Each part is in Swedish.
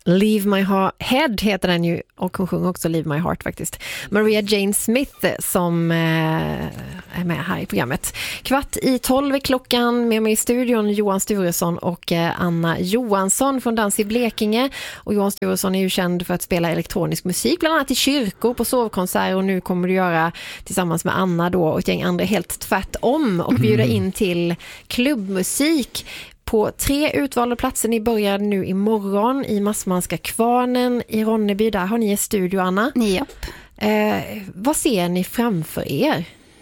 Leave My Head heter den ju, och hon sjunger också Leave My Heart faktiskt. Maria Jane Smith som är med här i programmet. 11:15 är klockan, med mig i studion Johan Sturesson och Anna Johansson från Dans i Blekinge. Och Johan Sturesson är ju känd för att spela elektronisk musik, bland annat i kyrkor, på sovkonserter, och nu kommer du göra tillsammans med Anna då och ett gäng andra helt tvärtom och bjuda in till klubbmusik på 3 utvalda platser. Ni börjar nu imorgon i Massmanska Kvarnen i Ronneby. Där har ni en studio, Anna. Japp. Vad ser ni framför er?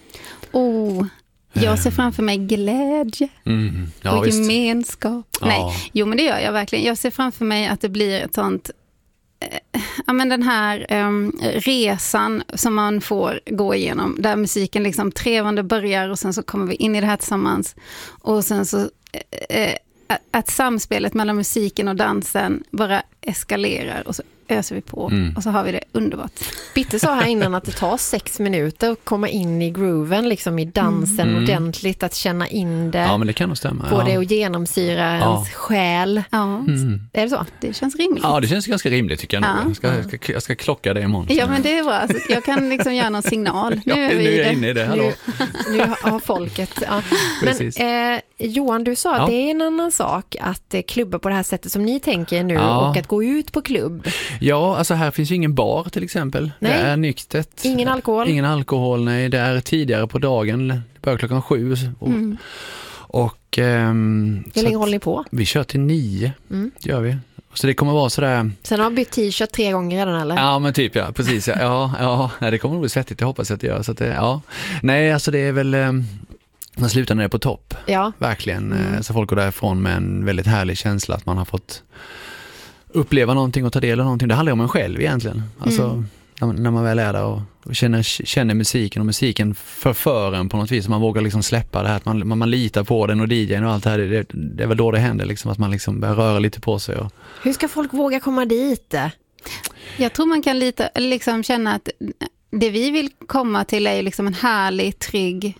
Jag ser framför mig glädje och gemenskap. Ja. Nej, men det gör jag verkligen. Jag ser framför mig att det blir ett sånt men den här resan som man får gå igenom, där musiken liksom trevande börjar och sen så kommer vi in i det här tillsammans, och sen så att samspelet mellan musiken och dansen bara eskalerar och så öser vi på och så har vi det underbart. Bitte sa här innan att det tar 6 minuter att komma in i grooven, liksom i dansen ordentligt, att känna in det. Ja, men det kan nog stämma. Få det att genomsyra ens själ. Ja. Är det så? Det känns rimligt. Ja, det känns ganska rimligt tycker jag nog. Jag ska klocka det imorgon. Ja, men det är bra. Alltså, jag kan liksom göra någon signal. Nu är jag inne i det. Hallå. Nu har folket. Ja. Men Johan, du sa att det är en annan sak att klubba på det här sättet som ni tänker nu och att gå ut på klubb. Ja, alltså här finns ju ingen bar till exempel. Nej. Det är nyktet. Ingen alkohol? Ingen alkohol, nej. Det är tidigare på dagen. Det börjar 7:00. Och hur länge håller ni på? Vi kör till 9, gör vi. Så det kommer vara sådär... Sen har man bytt t-shirt 3 gånger redan, eller? Ja, men typ, ja, precis. Ja, nej, det kommer nog bli svettigt, jag hoppas att det gör. Så att nej, alltså det är väl... Man slutar när det är på topp. Ja. Verkligen. Så folk går därifrån med en väldigt härlig känsla att man har fått uppleva någonting och ta del av någonting. Det handlar om en själv egentligen. Alltså när man väl är där och känner musiken, och musiken förför en på något vis. Man vågar liksom släppa det här, att man litar på den och DJ:n och allt det här. Det är väl då det händer liksom, att man liksom börjar röra lite på sig. Hur ska folk våga komma dit? Jag tror man kan liksom känna att det vi vill komma till är liksom en härlig, trygg,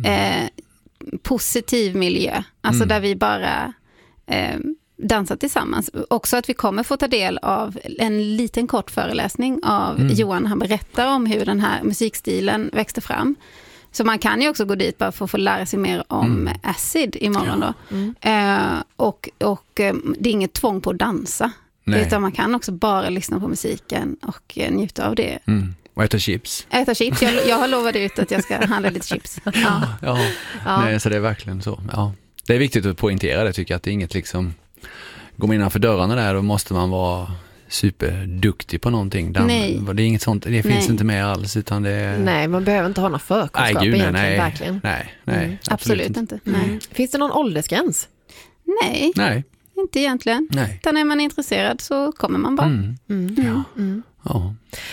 positiv miljö. Alltså där vi bara dansar tillsammans. Också att vi kommer få ta del av en liten kort föreläsning av Johan. Han berättar om hur den här musikstilen växte fram. Så man kan ju också gå dit bara för att få lära sig mer om acid imorgon då. Och det är inget tvång på att dansa. Nej. Utan man kan också bara lyssna på musiken och njuta av det. Och äta chips. Jag har lovat ut att jag ska handla lite chips. Ja. Nej, så det är verkligen så. Ja. Det är viktigt att poängtera det, tycker jag, att det är inget liksom... Går man innanför dörrarna där, då måste man vara superduktig på någonting. Nej. Det är inget sånt, det finns inte med alls, utan det är... Nej, man behöver inte ha några förkunskaper egentligen, verkligen. Nej, absolut inte. Nej. Finns det någon åldersgräns? Nej. Inte egentligen. Nej. Utan är man intresserad så kommer man bara. Ja.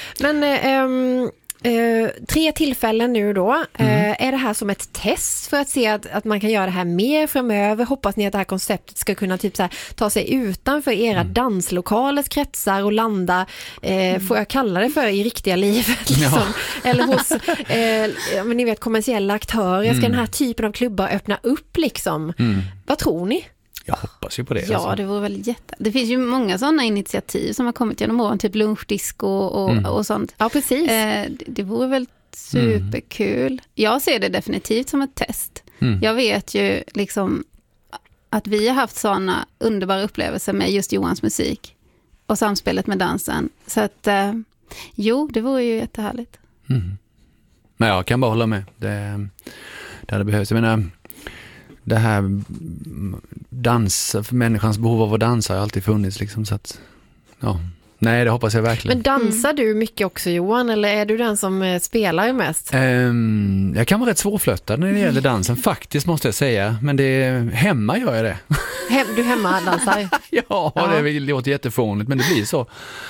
Men 3 tillfällen nu då. Är det här som ett test för att se att man kan göra det här mer framöver? Hoppas ni att det här konceptet ska kunna typ så här, ta sig utanför era danslokalers kretsar och landa, får jag kalla det för, i riktiga livet liksom? Eller hos men ni vet, kommersiella aktörer. Ska den här typen av klubbar öppna upp liksom? Vad tror ni? Jag hoppas ju på det. Ja, alltså. det vore väl Det finns ju många sådana initiativ som har kommit genom åren, typ lunchdisco och sånt. Ja, precis. Det vore väl superkul. Jag ser det definitivt som ett test. Jag vet ju liksom att vi har haft sådana underbara upplevelser med just Johans musik och samspelet med dansen. Så att, det vore ju jättehärligt. Men jag kan bara hålla med. Det hade behövts. Jag menar, det här för människans behov av att dansa har alltid funnits liksom, så att nej, det hoppas jag verkligen. Men dansar du mycket också, Johan, eller är du den som spelar mest? Jag kan vara rätt svårflöttad när det gäller dansen faktiskt, måste jag säga, men hemma gör jag det. Du hemma dansar? Ja, det låter jättefånigt, men det blir så.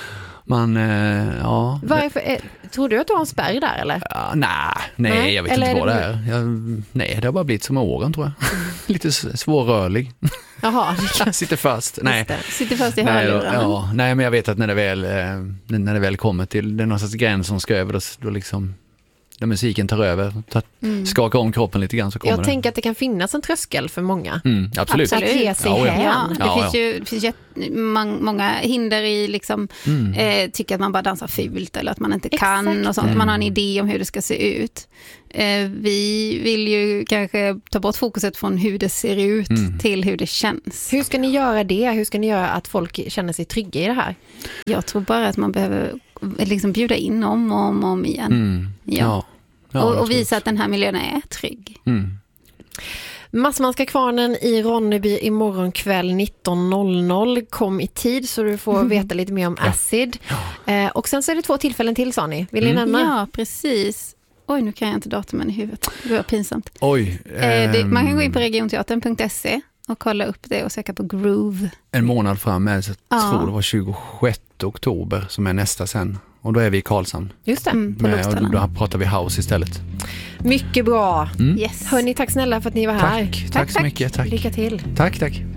Varför, tror du att du har en spärr där, eller? Nej, jag vet inte vad det är. Nej, det har bara blivit som åren, tror jag. Lite svårrörlig. Jaha. Sitter fast. Nej. Sitter fast i hörlurarna. Nej, men jag vet att när det väl kommer till den någonstans gräns som ska över, då liksom där musiken tar över, skakar om kroppen lite grann så kommer jag tänker att det kan finnas en tröskel för många. Absolut. Att ge sig hem. Det finns ju många hinder i liksom, tycker att man bara dansar fult eller att man inte kan och sånt. Man har en idé om hur det ska se ut. Vi vill ju kanske ta bort fokuset från hur det ser ut till hur det känns. Hur ska ni göra det? Hur ska ni göra att folk känner sig trygga i det här? Jag tror bara att man behöver liksom bjuda in om igen. Och visa att den här miljön är trygg. Massmanska kvarnen i Ronneby imorgon kväll 19.00. Kom i tid så du får veta lite mer om Acid. Och sen så är det 2 tillfällen till, sa ni. Vill ni nämna? Ja, precis. Oj, nu kan jag inte datumen i huvudet. Det var pinsamt. Oj. Man kan gå in på regionteatern.se och kolla upp det och söka på Groove. En månad fram, jag tror det var 26 oktober som är nästa sen. Och då är vi i Karlshamn. Just det, och då pratar vi house istället. Mycket bra. Yes. Hörni, tack snälla för att ni var här. Tack så mycket. Tack. Lycka till. Tack.